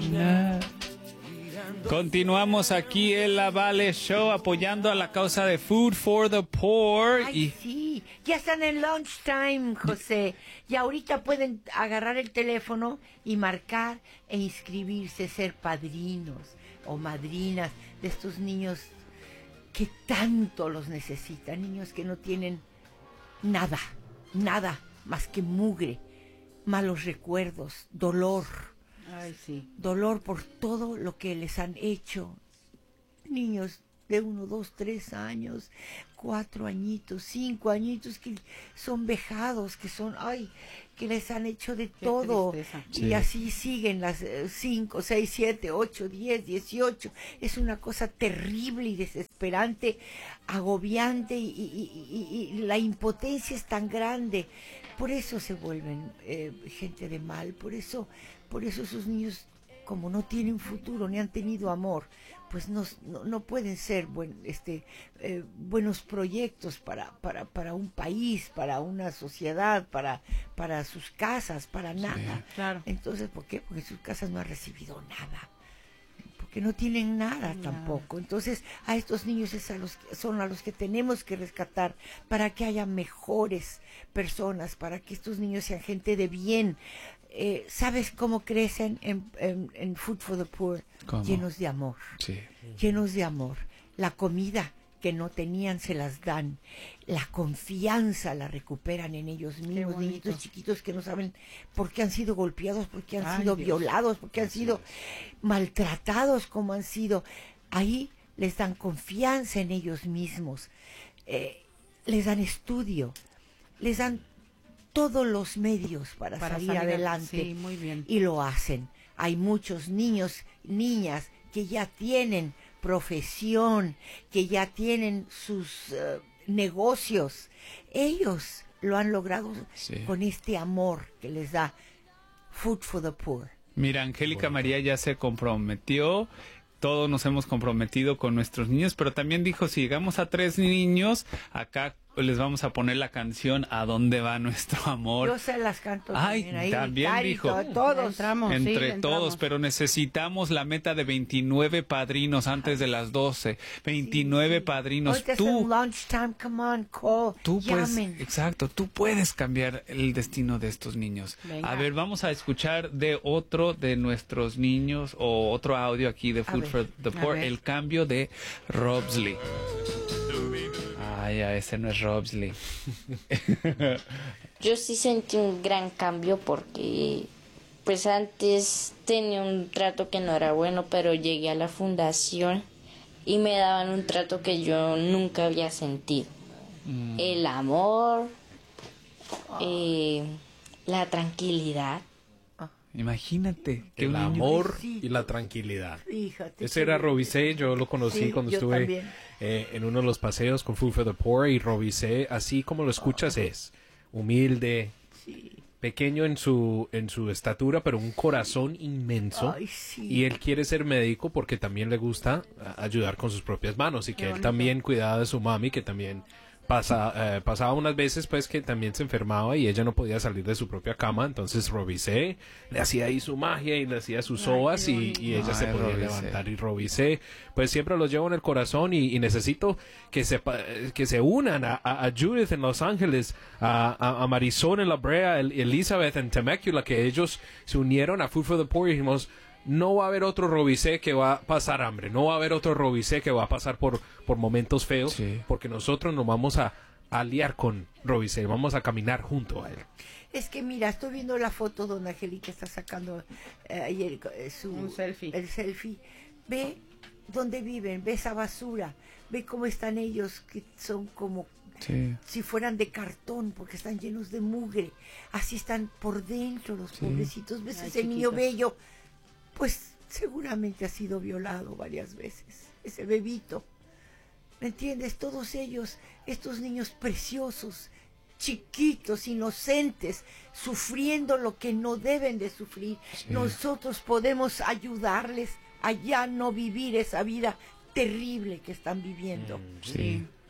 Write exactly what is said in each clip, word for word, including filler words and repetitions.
Na. Continuamos aquí en la Vale Show apoyando a la causa de Food for the Poor. Ay, y sí, ya están en lunchtime, José. Y ahorita pueden agarrar el teléfono y marcar e inscribirse, ser padrinos o madrinas de estos niños que tanto los necesitan. Niños que no tienen nada, nada más que mugre, malos recuerdos, dolor. Ay, sí. Dolor por todo lo que les han hecho. Niños de uno, dos, tres años, cuatro añitos, cinco añitos, que son vejados, que son, ay, que les han hecho de Qué todo. tristeza. Y Sí. así siguen las eh, cinco, seis, siete, ocho, diez, dieciocho. Es una cosa terrible y desesperante, agobiante, y, y- y- y la impotencia es tan grande. Por eso se vuelven eh, gente de mal, por eso, por eso esos niños, como no tienen futuro ni han tenido amor, pues no, no, no pueden ser buen, este, eh, buenos proyectos para, para, para un país, para una sociedad, para, para sus casas, para nada. Claro. Entonces, ¿por qué? Porque sus casas no han recibido nada. Porque no tienen nada Nada. tampoco. Entonces, a estos niños es a los, son a los que tenemos que rescatar para que haya mejores personas, para que estos niños sean gente de bien. Eh, ¿Sabes cómo crecen en, en, en Food for the Poor? ¿Cómo? Llenos de amor. sí. Llenos de amor. La comida que no tenían se las dan. La confianza la recuperan en ellos mismos. bonito. Niñitos chiquitos que no saben por qué han sido golpeados, por qué han Ay, sido Dios. violados, por qué han sido maltratados como han sido. Ahí les dan confianza en ellos mismos. Eh, les dan estudio. Les dan todos los medios para, Para salir, salir a- adelante. sí, muy bien. Y lo hacen. Hay muchos niños, niñas que ya tienen profesión, que ya tienen sus eh, negocios. Ellos lo han logrado Sí. con este amor que les da Food for the Poor. Mira, Angélica María ya se comprometió. Todos nos hemos comprometido con nuestros niños, pero también dijo, si llegamos a tres niños, acá les vamos a poner la canción ¿A dónde va nuestro amor? Yo se las canto Ay, también ahí. también Cari, dijo. to- Todos. Entramos, sí, Entre entramos. todos, pero necesitamos la meta de veintinueve padrinos antes de las doce. veintinueve padrinos. Ahorita es Tú, el lunchtime, come on, call, tú puedes, llamen. exacto, tú puedes cambiar el destino de estos niños. Venga. A ver, vamos a escuchar de otro de nuestros niños o otro audio aquí de Food ver, for the a Poor, ver. el cambio de Robsley. Ah, ya, ese no es Robsley. Yo sí sentí un gran cambio porque pues antes tenía un trato que no era bueno, pero llegué a la fundación y me daban un trato que yo nunca había sentido. Mm. El amor, eh, la tranquilidad. Imagínate que El un niño- amor Sí. y la tranquilidad. Fíjate. Ese era Robicé, yo lo conocí Sí, cuando yo estuve también. eh, en uno de los paseos con Food for the Poor, y Robicé, así como lo escuchas, es humilde, Sí. pequeño en su en su estatura, pero un corazón inmenso. Ay, sí. Y él quiere ser médico porque también le gusta a- ayudar con sus propias manos, y que él bonito. también cuidaba de su mami, que también pasa, eh, pasaba unas veces pues que también se enfermaba y ella no podía salir de su propia cama. Entonces Robicé le hacía ahí su magia y le hacía sus soas, y, y ella se Ay, podía Robicé. levantar. Y Robicé pues siempre los llevo en el corazón, y, y necesito que se, pa- que se unan a, a- a Judith en Los Ángeles, a, a, a Marisol en La Brea, El- Elizabeth en Temecula, que ellos se unieron a Food for the Poor y dijimos: no va a haber otro Robicé que va a pasar hambre, no va a haber otro Robicé que va a pasar por, por momentos feos, Sí. porque nosotros nos vamos a aliar con Robicé, vamos a caminar junto a él. Es que mira, estoy viendo la foto donde Angélica está sacando eh, ayer eh, su Un selfie. el selfie. Ve dónde viven, ve esa basura, ve cómo están ellos, que son como Sí. si fueran de cartón, porque están llenos de mugre. Así están por dentro los Sí. pobrecitos. Ves Ay, ese niño chiquitos. bello, pues seguramente ha sido violado varias veces, ese bebito. ¿Me entiendes? Todos ellos, estos niños preciosos, chiquitos, inocentes, sufriendo lo que no deben de sufrir. Sí. Nosotros podemos ayudarles a ya no vivir esa vida terrible que están viviendo. Sí.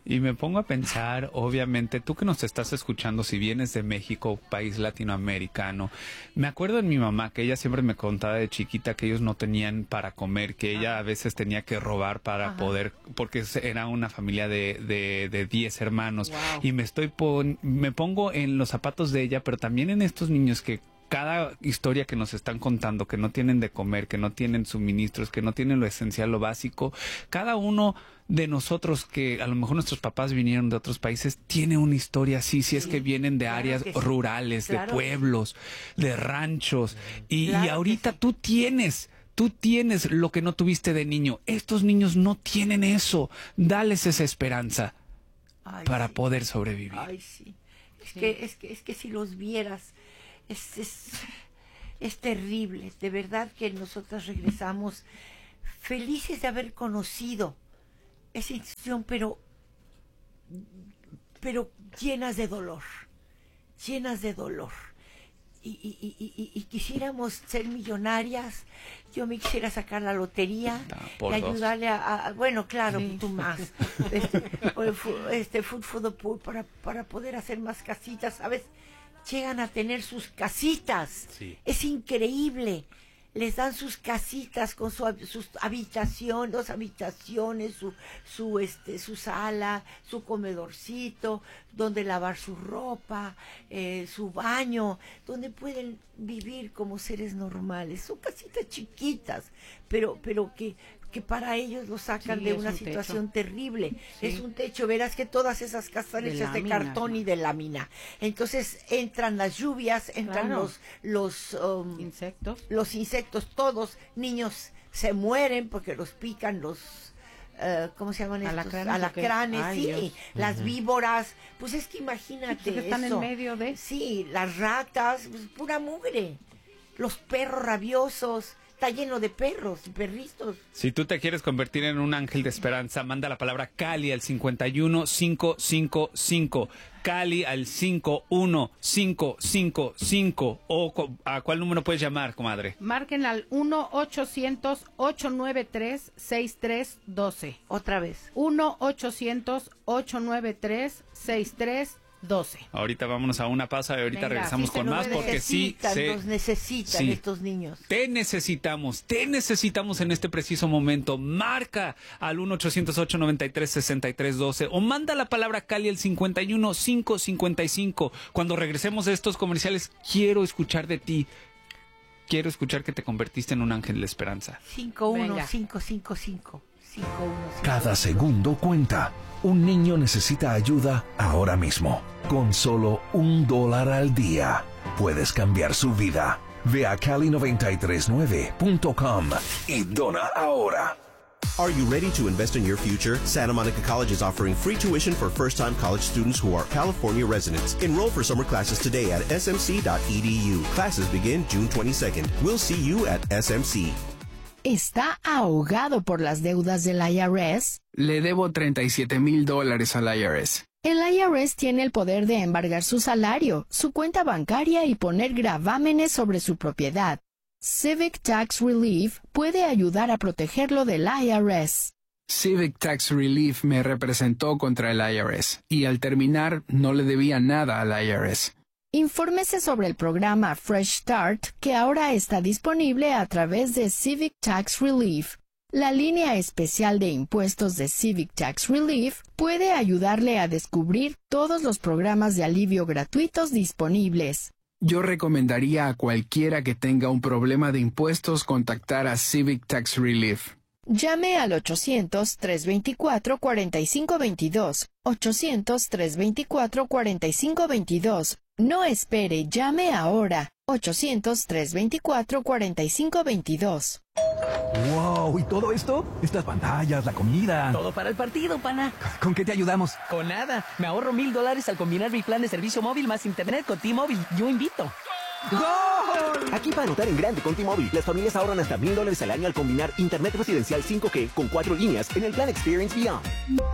Y me pongo a pensar, obviamente, tú que nos estás escuchando, si vienes de México, país latinoamericano, me acuerdo de mi mamá, que ella siempre me contaba de chiquita que ellos no tenían para comer, que ella a veces tenía que robar para Ajá. poder, porque era una familia de, de, de diez hermanos. Wow. Y me estoy pon, me pongo en los zapatos de ella, pero también en estos niños que cada historia que nos están contando, que no tienen de comer, que no tienen suministros, que no tienen lo esencial, lo básico, cada uno de nosotros que a lo mejor nuestros papás vinieron de otros países, tiene una historia así, si sí, es que vienen de claro áreas sí. rurales, claro. de pueblos, de ranchos, y, claro y ahorita sí. tú tienes... Tú tienes lo que no tuviste de niño. Estos niños no tienen eso. Dales esa esperanza Ay, para sí. poder sobrevivir. Ay, sí. Es, sí. Que, es, que, es que si los vieras, es, es, es terrible. De verdad que nosotras regresamos felices de haber conocido esa institución, pero, pero llenas de dolor. Llenas de dolor. Y, y, y, y, y quisiéramos ser millonarias. Yo me quisiera sacar la lotería no, y ayudarle a, a bueno, claro, sí. tú más este, este food for the poor para, para poder hacer más casitas, ¿sabes? Llegan a tener sus casitas, sí. es increíble. Les dan sus casitas con su sus habitación, dos habitaciones, su su este su sala, su comedorcito, donde lavar su ropa, eh, su baño, donde pueden vivir como seres normales. Son casitas chiquitas, pero pero que que para ellos lo sacan sí, de una un situación techo. terrible. Sí. Es un techo, verás que todas esas casas están hechas de cartón ¿no? y de lámina. Entonces entran las lluvias, entran claro. los los um, insectos, los insectos, todos niños se mueren porque los pican los Uh, ¿cómo se llaman estos? Alacranes, Alacranes Ay, sí, Dios. las uh-huh. víboras, pues es que imagínate pues están eso. en medio de sí, las ratas, pues pura mugre, los perros rabiosos. Está lleno de perros y perritos. Si tú te quieres convertir en un ángel de esperanza, manda la palabra Cali al cincuenta y uno cinco cinco cinco. Cali al cinco uno cinco cinco cinco. ¿O a cuál número puedes llamar, comadre? Marquen al uno ochocientos ocho nueve tres seis tres uno dos. Otra vez. uno ochocientos ocho nueve tres seis tres uno dos. doce. Ahorita vámonos a una pausa y ahorita Venga, regresamos sí, con más porque sí se nos necesitan sí. estos niños. Te necesitamos, te necesitamos en este preciso momento. Marca al uno ochocientos ocho nueve tres seis tres uno dos o manda la palabra Cali al cincuenta y uno cinco cincuenta y cinco. Cuando regresemos de estos comerciales, quiero escuchar de ti. Quiero escuchar que te convertiste en un ángel de esperanza. cinco uno cinco cinco cinco. Cada segundo cuenta. Un niño necesita ayuda ahora mismo. Con solo un dólar al día, puedes cambiar su vida. Ve a cali noventa y tres nueve punto com y dona ahora. Are you ready to invest in your future? Santa Monica College is offering free tuition for first-time college students who are California residents. Enroll for summer classes today at s m c dot e d u. Classes begin June twenty-second. We'll see you at S M C. ¿Está ahogado por las deudas del I R S? Le debo treinta y siete mil dólares al I R S. El I R S tiene el poder de embargar su salario, su cuenta bancaria y poner gravámenes sobre su propiedad. Civic Tax Relief puede ayudar a protegerlo del I R S. Civic Tax Relief me representó contra el I R S y al terminar no le debía nada al I R S. Infórmese sobre el programa Fresh Start, que ahora está disponible a través de Civic Tax Relief. La línea especial de impuestos de Civic Tax Relief puede ayudarle a descubrir todos los programas de alivio gratuitos disponibles. Yo recomendaría a cualquiera que tenga un problema de impuestos contactar a Civic Tax Relief. Llame al ochocientos, tres veinticuatro, cuarenta y cinco veintidós. ochocientos, tres veinticuatro, cuarenta y cinco veintidós. No espere, llame ahora. ochocientos, tres veinticuatro, cuarenta y cinco veintidós. ¡Wow! ¿Y todo esto? Estas pantallas, la comida... Todo para el partido, pana. ¿Con qué te ayudamos? Con nada. Me ahorro mil dólares al combinar mi plan de servicio móvil más internet con T-Mobile. Yo invito. ¡Gol! Aquí para anotar en grande con T-Mobile, las familias ahorran hasta mil dólares al año al combinar internet residencial cinco G con cuatro líneas en el plan Experience Beyond.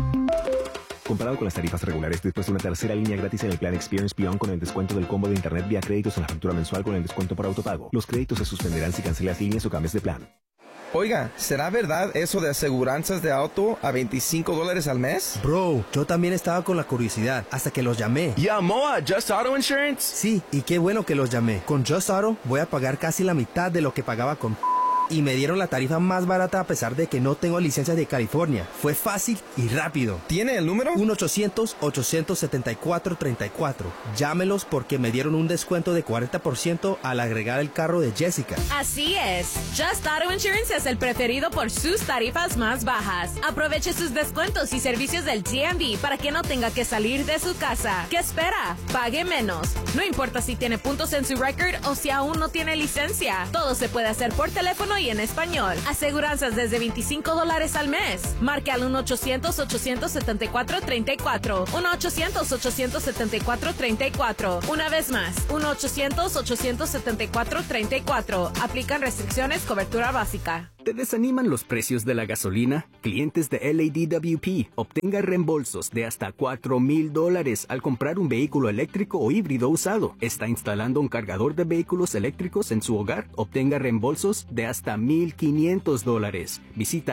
Comparado con las tarifas regulares, después de una tercera línea gratis en el plan Experience Beyond con el descuento del combo de internet vía créditos en la factura mensual con el descuento por autopago. Los créditos se suspenderán si cancelas líneas o cambias de plan. Oiga, ¿será verdad eso de aseguranzas de auto a veinticinco dólares al mes? Bro, yo también estaba con la curiosidad hasta que los llamé. ¿Llamó a Just Auto Insurance? Sí, y qué bueno que los llamé. Con Just Auto voy a pagar casi la mitad de lo que pagaba con... Y me dieron la tarifa más barata a pesar de que no tengo licencia de California. Fue fácil y rápido. ¿Tiene el número? uno ochocientos, ochocientos setenta y cuatro, treinta y cuatro. Llámelos porque me dieron un descuento de cuarenta por ciento al agregar el carro de Jessica. Así es. Just Auto Insurance es el preferido por sus tarifas más bajas. Aproveche sus descuentos y servicios del D M V para que no tenga que salir de su casa. ¿Qué espera? Pague menos. No importa si tiene puntos en su record o si aún no tiene licencia. Todo se puede hacer por teléfono y en español. Aseguranzas desde veinticinco dólares al mes. Marque al uno ochocientos, ochocientos setenta y cuatro, treinta y cuatro. uno ochocientos, ochocientos setenta y cuatro, treinta y cuatro. Una vez más, uno ochocientos, ochocientos setenta y cuatro, treinta y cuatro. Aplican restricciones, cobertura básica. ¿Te desaniman los precios de la gasolina? Clientes de L A D W P obtengan reembolsos de hasta cuatro mil dólares al comprar un vehículo eléctrico o híbrido usado. ¿Está instalando un cargador de vehículos eléctricos en su hogar? Obtenga reembolsos de hasta mil quinientos dólares. Visita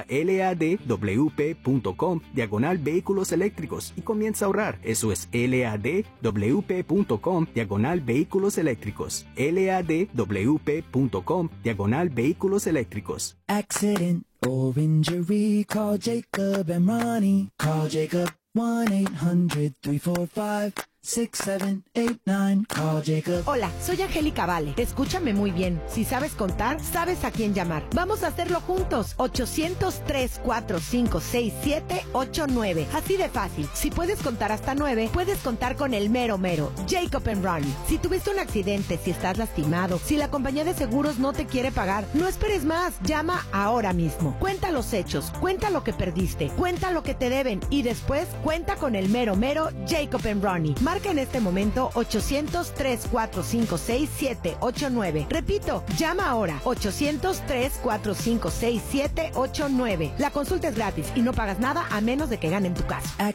ladwp.com diagonal vehículos eléctricos y comienza a ahorrar. Eso es ladwp.com diagonal vehículos eléctricos. ladwp.com diagonal vehículos eléctricos. Accident or injury, call Jacob and Ronnie. Call Jacob one eight hundred, three four five, six seven eight nine. Call Jacob. Hola, soy Angélica Vale. Escúchame muy bien. Si sabes contar, sabes a quién llamar. Vamos a hacerlo juntos. ochocientos, tres cuatro cinco, seis siete ocho nueve. Así de fácil. Si puedes contar hasta nueve, puedes contar con el mero mero. Jacob and Ronnie. Si tuviste un accidente, si estás lastimado, si la compañía de seguros no te quiere pagar, no esperes más. Llama ahora mismo. Cuenta los hechos. Cuenta lo que perdiste. Cuenta lo que te deben. Y después, cuenta con el mero mero Jacob and Ronnie. Marca en este momento ochocientos, tres cuatro cinco, seis siete ocho nueve. Repito, llama ahora ochocientos, tres cuatro cinco, seis siete ocho nueve. La consulta es gratis y no pagas nada a menos de que ganen tu caso.